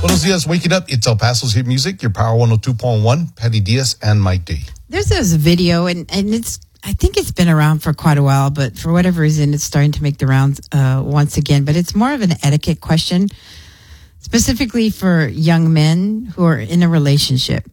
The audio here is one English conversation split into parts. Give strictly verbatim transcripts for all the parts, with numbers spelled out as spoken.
Buenos dias, waking up. It's El Paso's Hit Music, your Power one oh two point one, Patty Diaz and Mike D. There's this video, and, and it's I think it's been around for quite a while, but for whatever reason, it's starting to make the rounds uh, once again. But it's more of an etiquette question, specifically for young men who are in a relationship.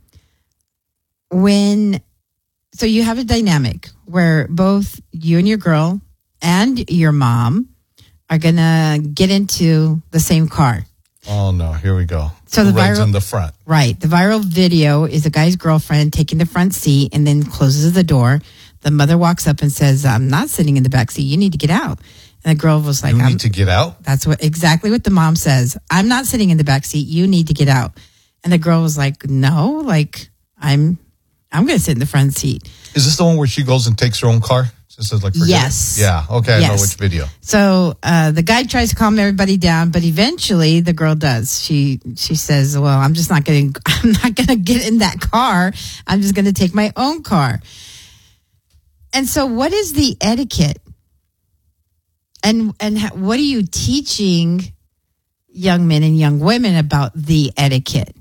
When, so you have a dynamic where both you and your girl and your mom are going to get into the same car. Oh, no. Here we go. So the Red's viral, in the front. Right. The viral video is a guy's girlfriend taking the front seat and then closes the door. The mother walks up and says, I'm not sitting in the back seat. You need to get out. And the girl was like, You I'm, need to get out? That's what exactly what the mom says. I'm not sitting in the back seat. You need to get out. And the girl was like, no, like I'm, I'm going to sit in the front seat. Is this the one where she goes and takes her own car? Just says like, forget Yes. it? Yeah. Okay. I Yes. know which video. So uh, the guy tries to calm everybody down, but eventually the girl does. She she says, "Well, I'm just not going. I'm not going to get in that car. I'm just going to take my own car." And so, what is the etiquette? And and ha- what are you teaching young men and young women about the etiquette?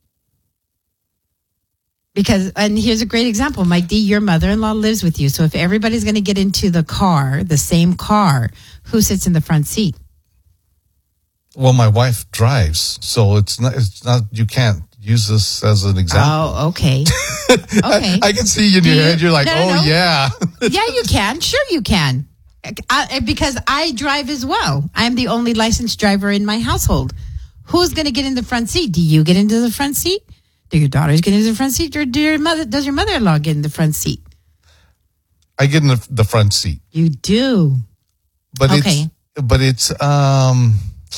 Because, and here's a great example, Mike D, your mother-in-law lives with you. So if everybody's going to get into the car, the same car, who sits in the front seat? Well, my wife drives, so it's not, it's not, you can't use this as an example. Oh, okay. Okay. I, I can see you in Do your you? head. You're like, No, no, oh, no. yeah. Yeah, you can. Sure you can. I, because I drive as well. I'm the only licensed driver in my household. Who's going to get in the front seat? Do you get into the front seat? Do your daughters get into the front seat, or do your mother, does your mother-in-law get in the front seat? I get in the, the front seat. You do. But Okay. it's, but it's, um,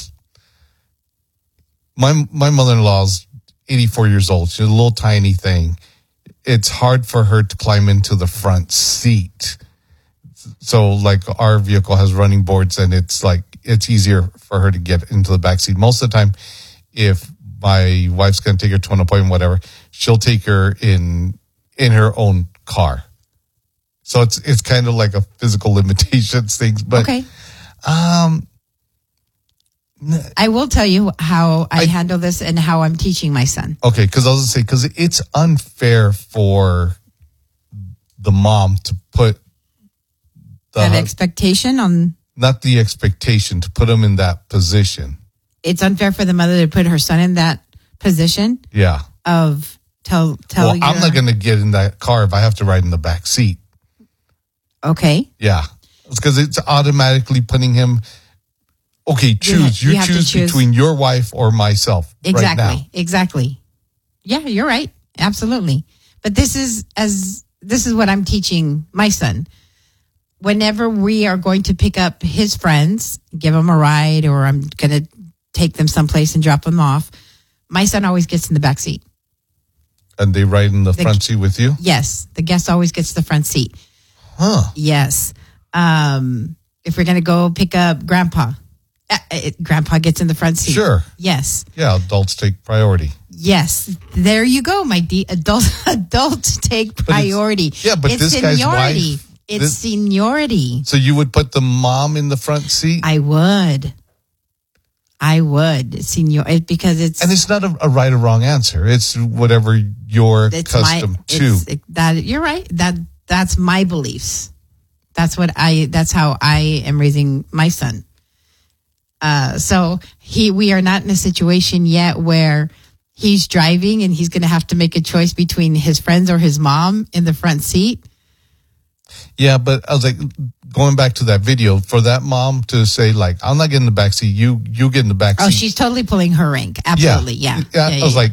my, my mother-in-law's eighty-four years old. She's a little tiny thing. It's hard for her to climb into the front seat. So like our vehicle has running boards, and it's like, it's easier for her to get into the back seat. Most of the time, if my wife's going to take her to an appointment, whatever, she'll take her in, in her own car. So it's, it's kind of like a physical limitations things, but, Okay. um, I will tell you how I, I- handle this and how I'm teaching my son. okay. Cause I was going to say, cause it's unfair for the mom to put the, An expectation on, not the expectation to put him in that position. it's unfair for the mother to put her son in that position Yeah. of tell, tell Well, your, I'm not going to get in that car if I have to ride in the back seat. okay. Yeah. It's because it's automatically putting him. Okay, choose. you You, have to choose, choose. between your wife or myself Exactly. right now. Exactly. Yeah, you're right. Absolutely. But this is as this is what I'm teaching my son. Whenever we are going to pick up his friends, give them a ride, or I'm going to take them someplace and drop them off, my son always gets in the back seat. And they ride in the, The- front seat with you? Yes, the guest always gets the front seat. Huh. Yes. Um, if we're going to go pick up grandpa, uh, uh, grandpa gets in the front seat. Sure. Yes. Yeah, adults take priority. Yes, there you go, my D. Adult, adults take priority. yeah, but it's this guy's seniority. wife- It's this- seniority. So you would put the mom in the front seat? I would. I would senior it because it's and it's not a, a right or wrong answer. It's whatever you're it's my accustomed to. it's, it, that you're right. That that's my beliefs. That's what I. That's how I am raising my son. Uh, so he, we are not in a situation yet where he's driving and he's going to have to make a choice between his friends or his mom in the front seat. Yeah, but I was like, going back to that video, for that mom to say, like, I'm not getting in the back seat, you you get in the back seat. Oh, she's totally pulling her rank. Absolutely. Yeah. yeah. yeah, I was yeah. like,